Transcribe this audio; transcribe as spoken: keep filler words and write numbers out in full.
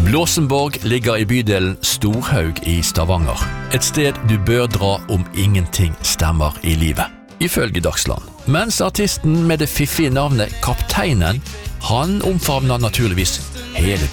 Blåsenborg ligger i bydelen Storhaug i Stavanger. Et sted du bør dra om ingenting stemmer i livet, ifølge Dagsland. Mens artisten med det fiffige navnet Kapteinen, han omfavner naturligvis hele